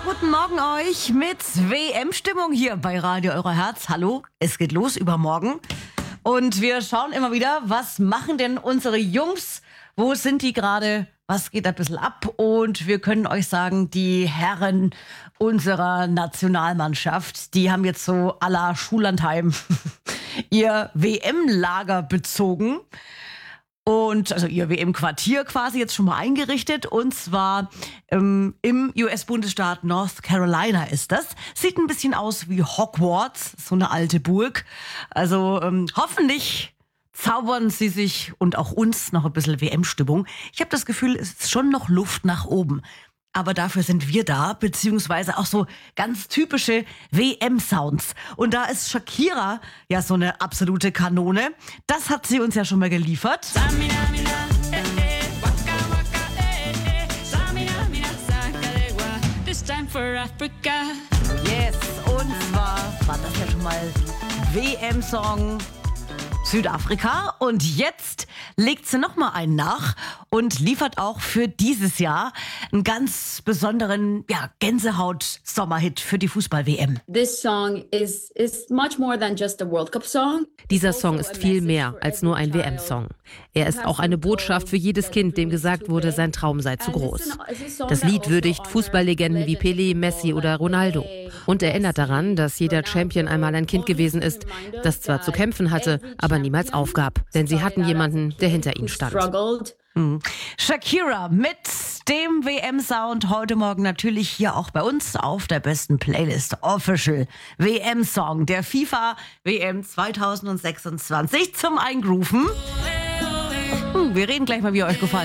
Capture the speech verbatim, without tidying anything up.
Guten Morgen euch mit W M-Stimmung hier bei Radio Euer Herz. Hallo, es geht los übermorgen. Und wir schauen immer wieder, was machen denn unsere Jungs? Wo sind die gerade? Was geht da ein bisschen ab? Und wir können euch sagen, die Herren unserer Nationalmannschaft, die haben jetzt so à la Schullandheim ihr W M-Lager bezogen. Und also ihr W M-Quartier quasi jetzt schon mal eingerichtet. Und zwar ähm, im U S-Bundesstaat North Carolina ist das. Sieht ein bisschen aus wie Hogwarts, so eine alte Burg. Also ähm, hoffentlich zaubern sie sich und auch uns noch ein bisschen W M-Stimmung. Ich habe das Gefühl, es ist schon noch Luft nach oben. Aber dafür sind wir da, beziehungsweise auch so ganz typische W M-Sounds. Und da ist Shakira ja so eine absolute Kanone. Das hat sie uns ja schon mal geliefert. Yes, und zwar war das ja schon mal W M-Song Südafrika. Und jetzt legt sie noch mal einen nach und liefert auch für dieses Jahr einen ganz besonderen ja, Gänsehaut-Sommerhit für die Fußball-W M. This song is, is much more than just a World Cup song. Dieser Song ist viel mehr als nur ein W M-Song. Er ist auch eine Botschaft für jedes Kind, dem gesagt wurde, sein Traum sei zu groß. Das Lied würdigt Fußballlegenden wie Pelé, Messi oder Ronaldo und erinnert daran, dass jeder Champion einmal ein Kind gewesen ist, das zwar zu kämpfen hatte, aber niemals aufgab, denn sie hatten jemanden, der hinter ihnen stand. Mhm. Shakira mit dem W M-Sound heute Morgen natürlich hier auch bei uns auf der besten Playlist. Official W M-Song der FIFA W M zwanzig sechsundzwanzig zum Eingrooven. Hm, wir reden gleich mal, wie euch gefallen